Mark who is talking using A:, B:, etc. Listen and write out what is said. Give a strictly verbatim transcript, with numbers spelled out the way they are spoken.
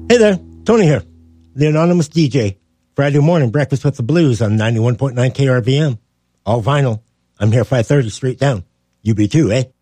A: Hey there, Tony here, the anonymous D J. Friday morning breakfast with the blues on ninety-one point nine K R V M. All vinyl. I'm here five thirty straight down. You be too, eh?